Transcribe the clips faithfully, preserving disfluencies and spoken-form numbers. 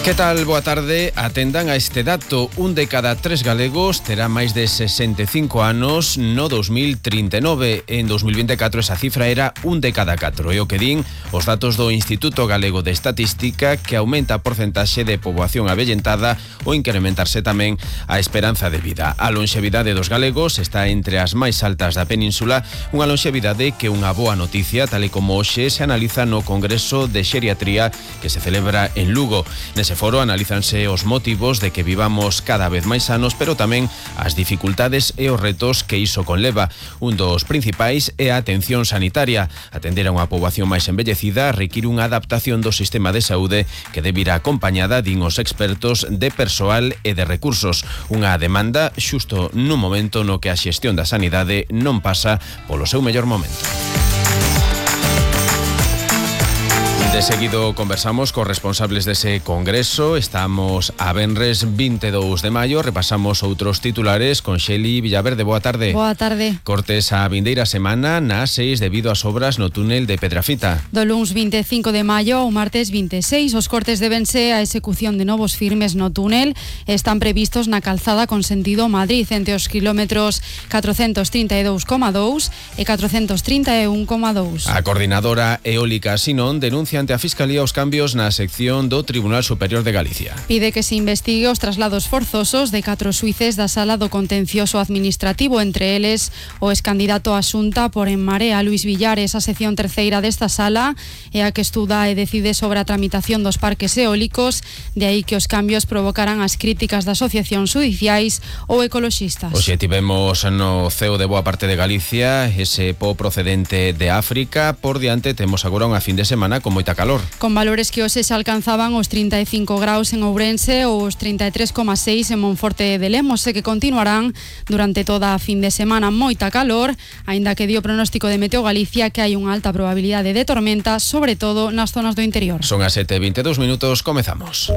Que tal? Boa tarde. Atendan a este dato. Un de cada tres galegos terá máis de sesenta e cinco anos no dos mil trinta e nove. En dos mil vinte e catro esa cifra era un de cada catro. E o que din os datos do Instituto Galego de Estatística, que aumenta a porcentaxe de poboación avellentada ou incrementarse tamén a esperanza de vida. A lonxevidade dos galegos está entre as máis altas da península, unha lonxevidade que unha boa noticia, tal e como hoxe se analiza no Congreso de Xeriatría que se celebra en Lugo. Nese foro analízanse os motivos de que vivamos cada vez máis sanos, pero tamén as dificultades e os retos que iso conleva. Un dos principais é a atención sanitaria. Atender a unha poboación máis envellecida require unha adaptación do sistema de saúde que debe ir acompañada, din os expertos, de persoal e de recursos. Unha demanda xusto nun momento no que a xestión da sanidade non pasa polo seu mellor momento. De seguido conversamos cos responsables dese congreso. Estamos a venres vinte e dous de maio. Repasamos outros titulares con Xeli Villaverde. Boa tarde. Boa tarde. Cortes a vindeira semana na A seis debido ás obras no túnel de Pedrafita. Do luns vinte e cinco de maio ao martes vinte e seis, os cortes debense a execución de novos firmes no túnel. Están previstos na calzada con sentido Madrid entre os kilómetros catrocentos trinta e dous coma dous e catrocentos trinta e un coma dous. A coordinadora eólica Sinón denuncia ante a Fiscalía os cambios na sección do Tribunal Superior de Galicia. Pide que se investigue os traslados forzosos de catro xuíces da Sala do Contencioso Administrativo, entre eles o excandidato a Xunta por En Marea, Luís Villares. A sección terceira desta sala é a que estuda e decide sobre a tramitación dos parques eólicos, de aí que os cambios provocaran as críticas de asociacións judiciais ou ecoloxistas. Hoxe tivemos no ceo de boa parte de Galicia ese po procedente de África. Por diante temos agora unha fin de semana con moita calor. Con valores que hoxe se alcanzaban os trinta e cinco graus en Ourense ou os trinta e tres coma seis en Monforte de Lemos, e que continuarán durante toda a fin de semana. Moita calor, aínda que dio pronóstico de Meteo Galicia que hai unha alta probabilidade de tormenta, sobre todo nas zonas do interior. Son as sete e vinte e dous minutos, comezamos.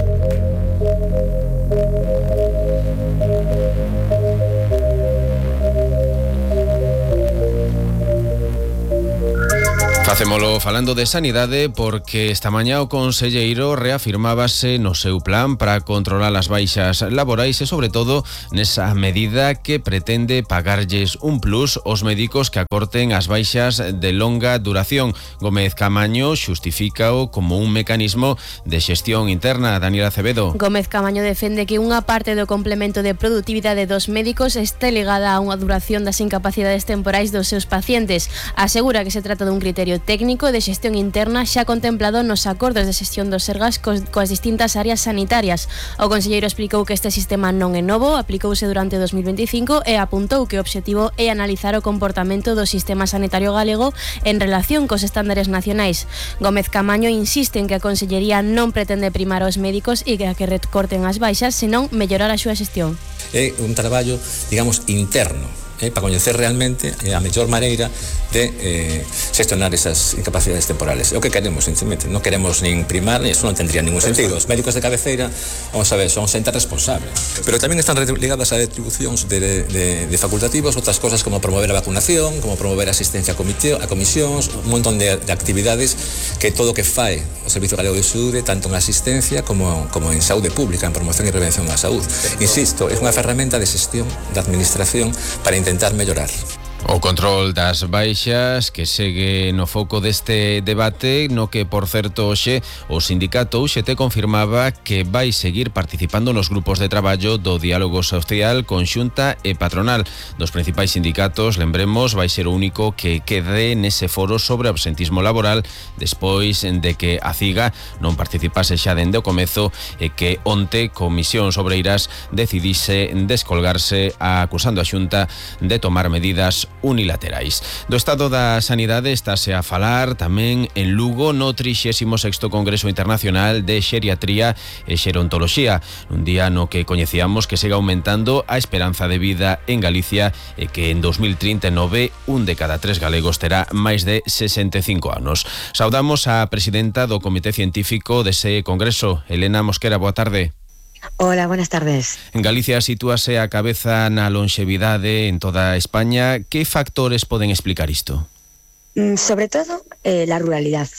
Facémolo falando de sanidade, porque esta mañá o conselleiro reafirmábase no seu plan para controlar as baixas laborais e, sobre todo, nesa medida que pretende pagarlles un plus aos médicos que acorten as baixas de longa duración. Gómez Camaño xustifícao como un mecanismo de xestión interna. Daniela Acevedo. Gómez Camaño defende que unha parte do complemento de produtividade dos médicos este ligada a unha duración das incapacidades temporais dos seus pacientes. Asegura que se trata dun criterio técnico de xestión interna xa contemplado nos acordos de xestión dos sergas cos, coas distintas áreas sanitarias. O conselleiro explicou que este sistema non é novo, aplicouse durante dos mil vinte e cinco e apuntou que o obxectivo é analizar o comportamento do sistema sanitario galego en relación cos estándares nacionais. Gómez Camaño insiste en que a consellería non pretende primar aos médicos e que a que recorten as baixas, senón mellorar a súa xestión. É un traballo, digamos, interno, Eh, para coñecer realmente eh, a mellor maneira de eh, xestionar esas incapacidades temporales. É o que queremos, sinceramente. Non queremos nin primar, e eso non tendría ningún sentido. Os médicos de cabeceira, vamos a ver, son xente responsable. Pero tamén están ligadas a atribucións de, de, de facultativos, outras cosas como promover a vacunación, como promover a asistencia a, comité, a comisións, un montón de, de actividades que todo o que fai o Servicio Galego de Saúde, tanto en asistencia como, como en saúde pública, en promoción e prevención da saúde. Insisto, é unha ferramenta de xestión da administración para intentar intentar mellorar. O control das baixas que segue no foco deste debate, no que, por certo, hoxe o sindicato U X T confirmaba que vai seguir participando nos grupos de traballo do diálogo social con Xunta e patronal. Dos principais sindicatos, lembremos, vai ser o único que quede nese foro sobre absentismo laboral despois de que a CIGA non participase xa dende o comezo e que onte Comisións Obreiras decidise descolgarse acusando a Xunta de tomar medidas unilaterais. Do estado da sanidade estáse a falar tamén en Lugo no trixésimo sexto Congreso Internacional de Xeriatría e Xerontoloxía, un día no que coñecíamos que segue aumentando a esperanza de vida en Galicia e que en dos mil trinta e nove un de cada tres galegos terá máis de sesenta e cinco anos. Saudamos a presidenta do Comité Científico dese Congreso, Elena Mosquera. Boa tarde. Hola, buenas tardes. En Galicia sitúase a cabeza na lonxevidade en toda España. Que factores poden explicar isto? Mm, sobre todo, eh, la ruralidad.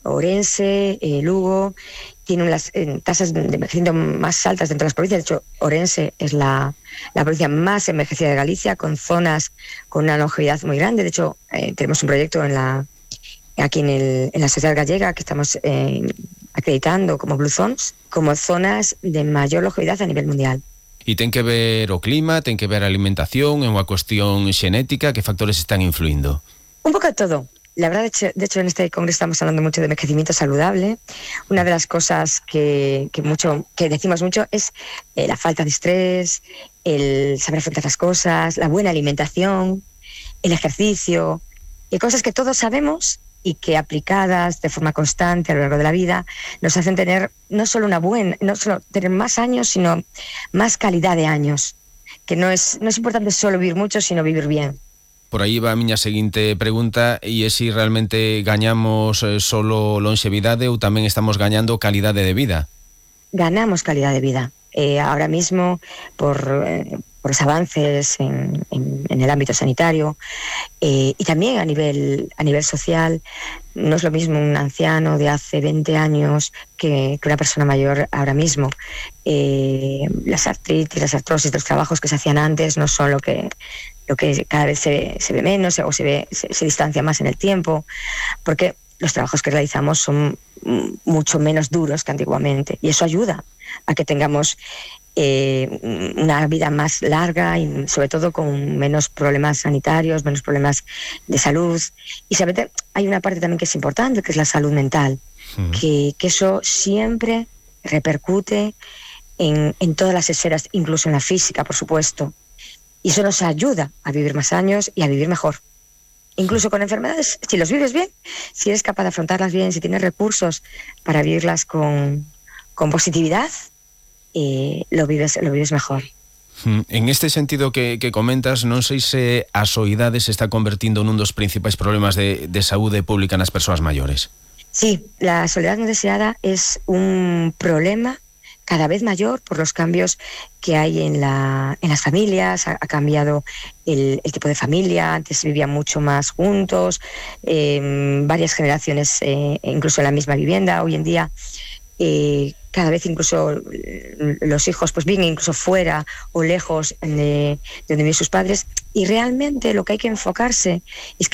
Orense, eh, Lugo, tienen las eh, tasas de envejecimiento más altas dentro de las provincias. De hecho, Orense es la, la provincia más envejecida de Galicia, con zonas con una longevidad muy grande. De hecho, eh, tenemos un proyecto en la, aquí en, el, en la sociedad gallega que estamos eh, acreditando como Blue Zones, como zonas de mayor longevidad a nivel mundial. E ten que ver o clima, ten que ver a alimentación, é unha cuestión xenética, que factores están influindo? Un poco de todo. La verdad, de hecho, de hecho, en este congreso estamos hablando mucho de envejecimiento saludable. Una de las cosas que, que, mucho, que decimos mucho es eh, la falta de estrés, el saber afrontar las cosas, la buena alimentación, el ejercicio, y cosas que todos sabemos y que aplicadas de forma constante a lo largo de la vida nos hacen tener no solo una buena, no solo tener más años, sino más calidad de años. Que no es, no es importante solo vivir mucho, sino vivir bien. Por aí va a miña seguinte pregunta, e é se realmente gañamos eh, solo longevidade ou tamén estamos gañando calidade de vida. Ganamos calidad de vida. Eh, ahora mismo, por, eh, por los avances en, en, en el ámbito sanitario eh, y también a nivel, a nivel social, no es lo mismo un anciano de hace veinte años que, que una persona mayor ahora mismo. Eh, las artritis, las artrosis de los trabajos que se hacían antes no son lo que, lo que cada vez se, se ve menos o se, ve, se, se distancia más en el tiempo, porque los trabajos que realizamos son mucho menos duros que antiguamente, y eso ayuda a que tengamos eh, una vida más larga y sobre todo con menos problemas sanitarios, menos problemas de salud. Y saber, hay una parte también que es importante, que es la salud mental, mm. que, que eso siempre repercute en, en todas las esferas, incluso en la física, por supuesto, y eso nos ayuda a vivir más años y a vivir mejor. Incluso con enfermedades, si los vives bien, si eres capaz de afrontarlas bien, si tienes recursos para vivirlas con, con positividad, eh, lo vives, lo vives mejor. En este sentido que, que comentas, non sei se a soidade se está convertindo nun dos principais problemas de, de saúde pública nas persoas maiores. Sí, la soledad no deseada es un problema cada vez mayor por los cambios que hay en, la, en las familias. Ha, ha cambiado el, el tipo de familia. Antes vivían mucho más juntos, eh, varias generaciones eh, incluso en la misma vivienda. Hoy en día eh, cada vez incluso los hijos pues viven incluso fuera o lejos de, de donde viven sus padres, y realmente lo que hay que enfocarse es que